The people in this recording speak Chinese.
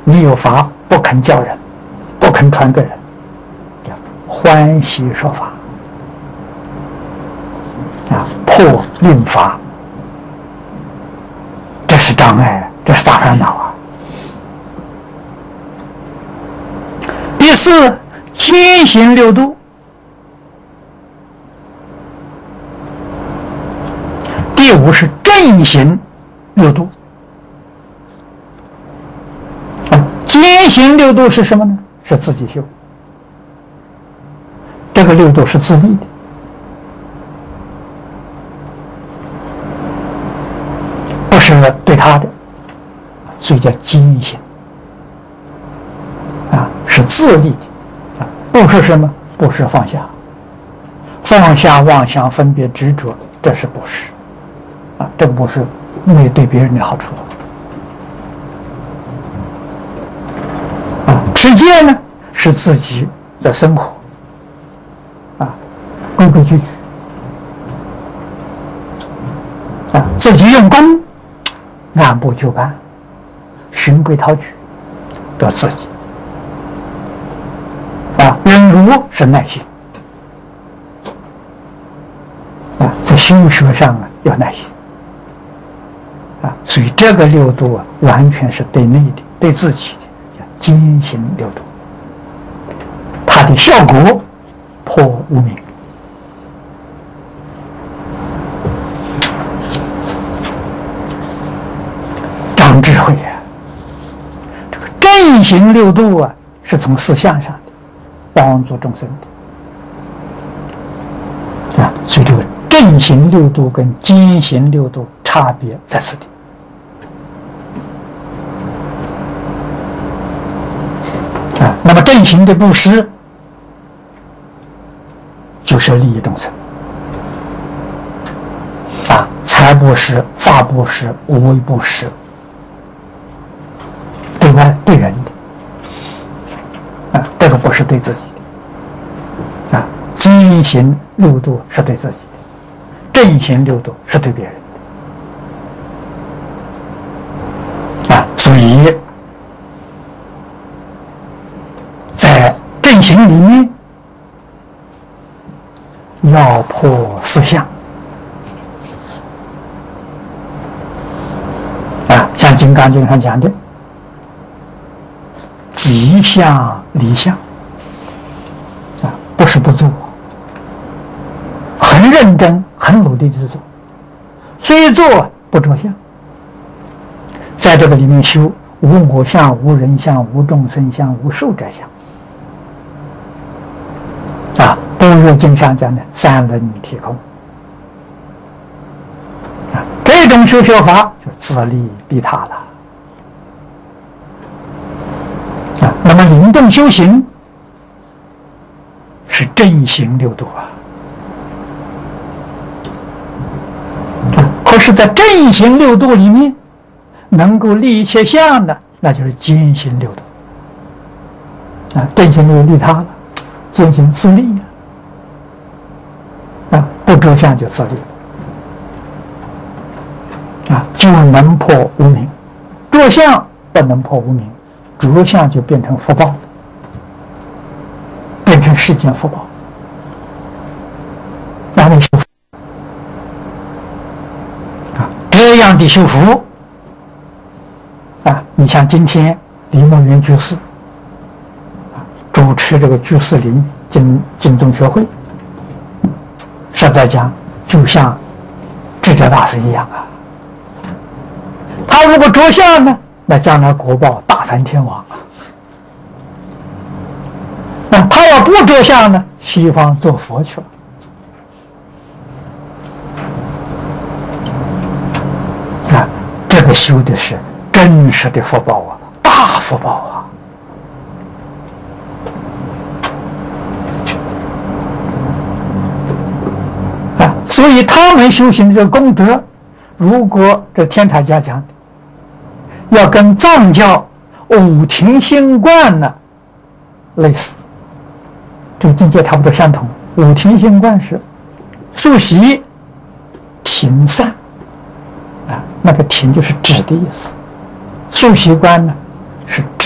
你有法不肯教人，不肯传给人，叫欢喜说法啊，破令法，这是障碍，这是大烦恼啊。第四，坚行六度。第五是正行六度。坚行六度是什么呢？是自己修。这个六度是自立的，不是对他的，所以叫坚行啊，是自立的啊，不是什么？不是放下，放下妄想、分别、执着，这是不是啊？这个不是没有对别人的好处。持戒呢，是自己在生活，啊，规规矩矩，啊，自己用功，按部就班，循规蹈矩，都自己，啊，忍辱是耐心，啊，在修学上啊要耐心，啊，所以这个六度啊，完全是对内的，对自己的。坚行六度，它的效果破无明。长智慧啊！这个正行六度啊，是从四相上的，帮助众生的啊。所以这个正行六度跟坚行六度差别在此地。啊，那么正行的布施就是利益众生啊，财布施、法布施、无为布施，对外对人的啊，这个不是对自己的啊。坚行六度是对自己的，正行六度是对别人的啊，所以。在正行里面，要破四相啊，像《金刚经》上讲的，即相离相啊，不是不做，很认真、很努力的做，虽做不着相，在这个里面修无我相、无人相、无众生相、无寿者相。啊，《般若经》上讲的三轮体空啊，这种修学法就自利利他了啊。那么灵动修行是正行六度啊，可是，在正行六度里面，能够利一切相的，那就是坚行六度啊。正行六度利他了。坚行自利啊，不着相就自利啊，就能破无明。着相不能破无明，着相就变成福报了，变成世间福报。那你修啊，这样的修福啊，你像今天李梦圆居士。主持这个居士林净宗学会，实在讲，就像智者大师一样啊。他如果着相呢，那将来果报大梵天王啊。那他要不着相呢，西方做佛去了。啊，这个修的是真实的福报啊，大福报啊。所以他们修行的这个功德，如果这天台家讲的，要跟藏教五停心观呢类似，这个境界差不多相同。五停心观是素习、停散啊，那个停就是止的意思，素习观呢是止。